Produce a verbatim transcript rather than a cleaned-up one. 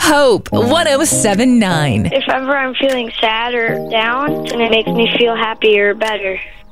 Hope one oh seven point nine. If ever I'm feeling sad or down, then it makes me feel happier or better.